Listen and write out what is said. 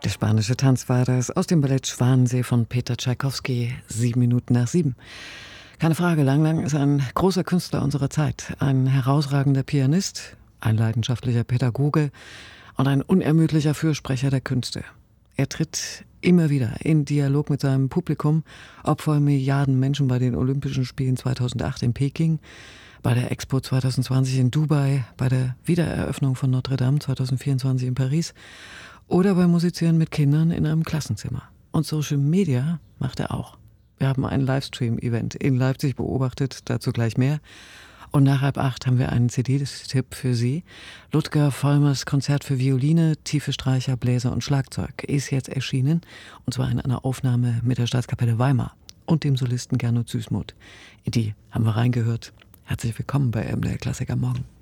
Der spanische Tanz war das aus dem Ballett Schwanensee von Peter Tschaikowski, 7:07. Keine Frage, Lang Lang ist ein großer Künstler unserer Zeit, ein herausragender Pianist, ein leidenschaftlicher Pädagoge und ein unermüdlicher Fürsprecher der Künste. Er tritt immer wieder in Dialog mit seinem Publikum, ob vor Milliarden Menschen bei den Olympischen Spielen 2008 in Peking, bei der Expo 2020 in Dubai, bei der Wiedereröffnung von Notre Dame 2024 in Paris oder beim Musizieren mit Kindern in einem Klassenzimmer. Und Social Media macht er auch. Wir haben ein Livestream-Event in Leipzig beobachtet, dazu gleich mehr. Und nach 7:30 haben wir einen CD-Tipp für Sie. Ludger Vollmers Konzert für Violine, tiefe Streicher, Bläser und Schlagzeug ist jetzt erschienen. Und zwar in einer Aufnahme mit der Staatskapelle Weimar und dem Solisten Gernot Süßmuth. In die haben wir reingehört. Herzlich willkommen bei MDR Klassik am Morgen.